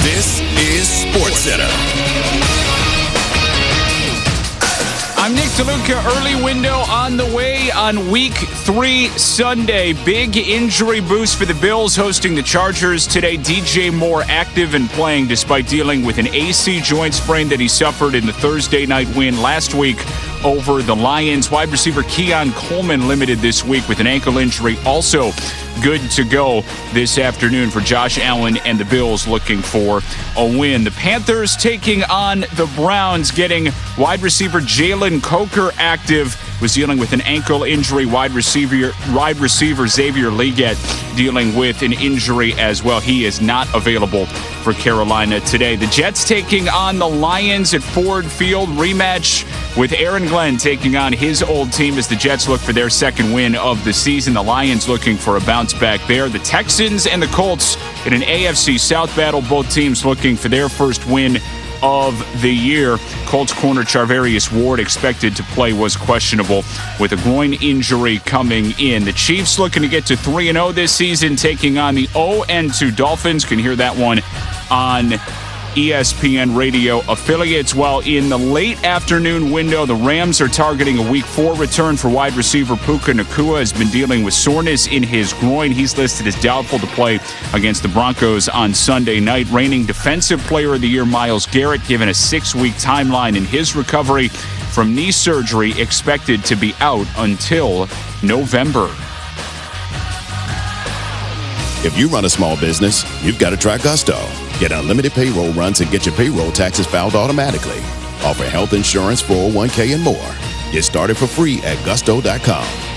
This is SportsCenter. I'm Nick DeLuca. Early window on the way on Week 3 Sunday. Big injury boost for the Bills hosting the Chargers today. DJ Moore active and playing despite dealing with an AC joint sprain that he suffered in the Thursday night win last week over the Lions. Wide receiver Keon Coleman limited this week with an ankle injury. Also good to go this afternoon for Josh Allen and the Bills looking for a win. The Panthers taking on the Browns, getting wide receiver Jalen Coker active. Was dealing with an ankle injury. Wide receiver Xavier Legette dealing with an injury as well. He is not available for Carolina today. The Jets taking on the Lions at Ford Field. Rematch with Aaron Glenn taking on his old team as the Jets look for their second win of the season. The Lions looking for a bounce back there. The Texans and the Colts in an AFC South battle. Both teams looking for their first win of the year. Colts corner Charvarius Ward expected to play was questionable with a groin injury coming in. The Chiefs looking to get to 3-0 this season, taking on the 0-2 Dolphins. Can hear that one on ESPN radio affiliates. While in the late afternoon window, the Rams are targeting a Week 4 return for wide receiver Puka Nacua. Has been dealing with soreness in his groin. He's listed as doubtful to play against the Broncos on Sunday night. Reigning Defensive Player of the Year Myles Garrett given a 6-week timeline in his recovery from knee surgery, expected to be out until November. If you run a small business, you've got to try Gusto. Get unlimited payroll runs and get your payroll taxes filed automatically. Offer health insurance, 401k, and more. Get started for free at gusto.com.